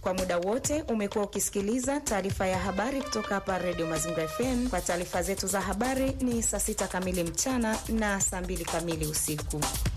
Kwa muda wote umekuwa ukisikiliza taarifa ya habari kutoka hapa Radio Mazingira FM. Kwa taarifa zetu za habari ni saa 6 kamili mchana na saa 2 kamili usiku.